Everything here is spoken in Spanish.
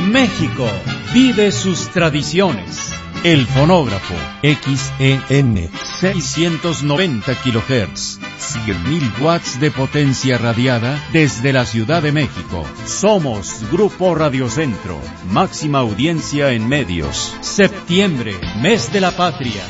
México vive sus tradiciones. El fonógrafo XEN 690 kHz, 100.000 watts de potencia radiada desde la Ciudad de México. Somos Grupo Radio Centro, máxima audiencia en medios. Septiembre, mes de la patria.